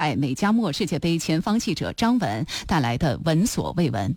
台美加墨世界杯前方记者张文带来的闻所未闻。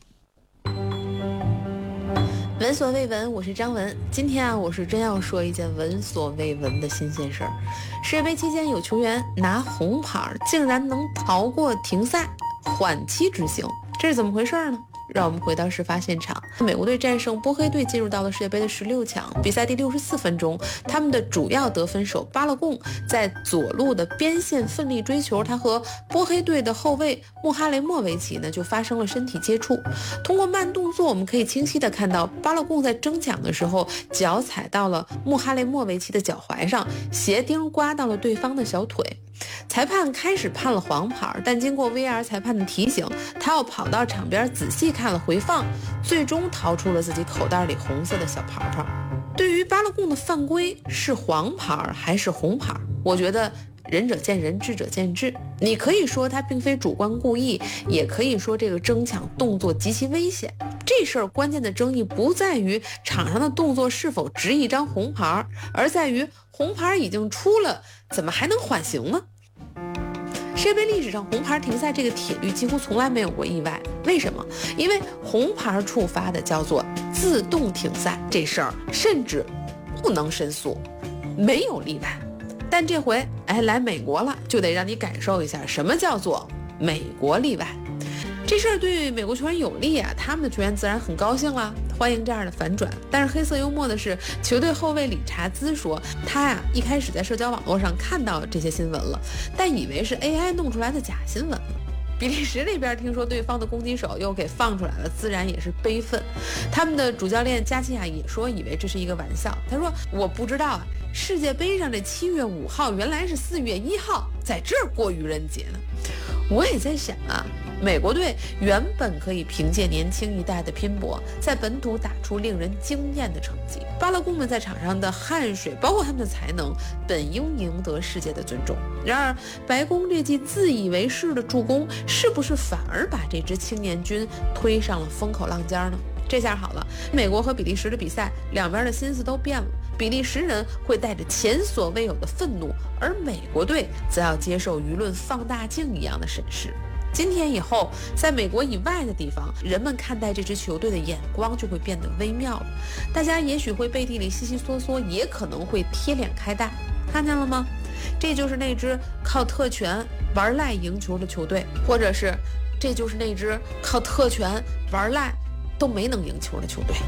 闻所未闻，我是张文。今天我是真要说一件闻所未闻的新鲜事儿。世界杯期间有球员拿红牌竟然能逃过停赛，缓期执行，这是怎么回事呢？让我们回到事发现场。美国队战胜波黑队，进入到了世界杯的16强。比赛第64分钟，他们的主要得分手巴勒贡在左路的边线奋力追求，他和波黑队的后卫穆哈雷莫维奇呢就发生了身体接触。通过慢动作，我们可以清晰的看到巴勒贡在争抢的时候，脚踩到了穆哈雷莫维奇的脚踝上，鞋钉刮到了对方的小腿。裁判开始判了黄牌，但经过 VR 裁判的提醒，他又跑到场边仔细看了回放，最终掏出了自己口袋里红色的小牌牌。对于巴勒贡的犯规是黄牌还是红牌，我觉得仁者见仁，智者见智。你可以说他并非主观故意，也可以说这个争抢动作极其危险。这事儿关键的争议不在于场上的动作是否值一张红牌，而在于红牌已经出了，怎么还能缓刑呢？世界杯历史上红牌停赛这个铁律几乎从来没有过意外，为什么？因为红牌触发的叫做自动停赛，这事儿甚至不能申诉，没有例外。但这回来美国了，就得让你感受一下什么叫做美国例外。这事儿对美国球员有利啊，他们的球员自然很高兴啦，欢迎这样的反转。但是黑色幽默的是，球队后卫理查兹说，他一开始在社交网络上看到这些新闻了，但以为是 AI 弄出来的假新闻了。比利时那边听说对方的攻击手又给放出来了，自然也是悲愤。他们的主教练加西亚也说，以为这是一个玩笑。他说，我不知道世界杯上这7月5号原来是4月1号在这儿过愚人节呢。我也在想美国队原本可以凭借年轻一代的拼搏，在本土打出令人惊艳的成绩。巴勒贡们在场上的汗水，包括他们的才能，本应赢得世界的尊重。然而，白宫这记自以为是的助攻，是不是反而把这支青年军推上了风口浪尖呢？这下好了，美国和比利时的比赛，两边的心思都变了。比利时人会带着前所未有的愤怒，而美国队则要接受舆论放大镜一样的审视。今天以后，在美国以外的地方，人们看待这支球队的眼光就会变得微妙了。大家也许会背地里悉悉嗦嗦，也可能会贴脸开大。看见了吗？这就是那支靠特权玩赖赢球的球队，或者是这就是那支靠特权玩赖都没能赢球的球队。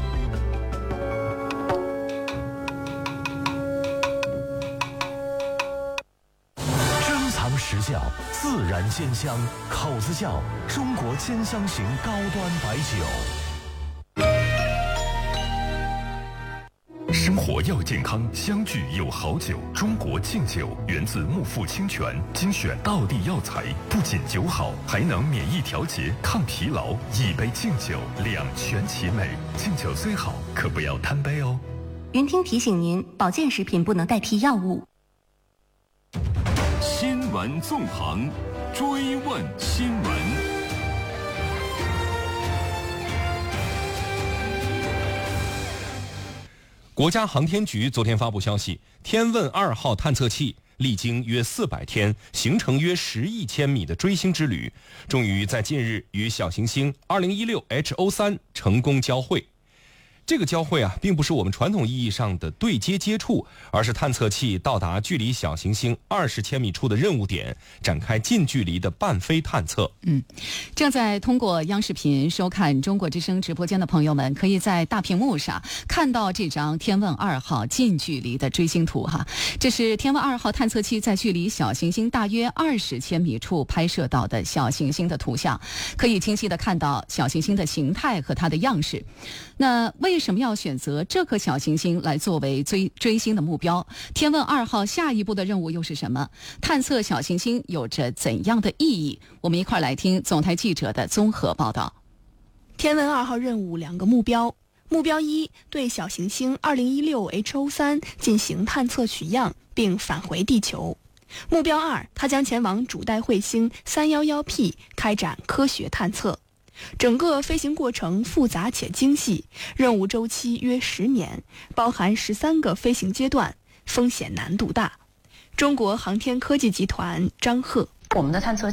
时效，自然鲜香，口子窖中国兼香型高端白酒。生活要健康，相聚有好酒。中国敬酒源自木富清泉，精选道地药材，不仅酒好，还能免疫调节、抗疲劳。一杯敬酒，两全其美。敬酒虽好，可不要贪杯哦。 云听提醒您，保健食品不能代替药物。 新闻纵横，追问新闻。 国家航天局昨天发布消息，天问2号探测器历经约400天，行程约10亿千米的追星之旅，终于在近日与小行星2016 HO3 成功交会。这个交会并不是我们传统意义上的对接接触，而是探测器到达距离小行星20千米处的任务点，展开近距离的伴飞探测。 正在通过央视频收看中国之声直播间的朋友们，可以在大屏幕上看到这张天问2号近距离的追星图这是天问2号探测器在距离小行星大约20千米处拍摄到的小行星的图像，可以清晰地看到小行星的形态和它的样式。那为什么要选择这颗小行星来作为追星的目标？天问2号下一步的任务又是什么？探测小行星有着怎样的意义？我们一块来听总台记者的综合报道。 天问2号任务2个目标。目标1，对小行星2016 HO3 进行探测取样并返回地球。目标2，它将前往主带彗星 311P 开展科学探测。整个飞行过程复杂且精细，任务周期约10年，包含13个飞行阶段，风险难度大。中国航天科技集团张贺， 我们的探测